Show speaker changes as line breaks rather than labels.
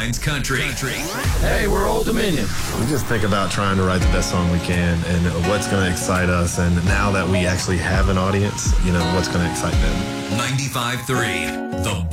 Headlines Country.
Hey, we're Old Dominion.
We just think about trying to write the best song we can and what's going to excite us. And now that we actually have an audience, what's going to excite them.
95.3, The